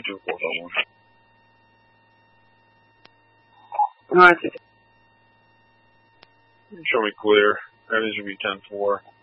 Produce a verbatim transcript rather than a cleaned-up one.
two four dot one. No, I see. Show me clear. Everything should be ten four.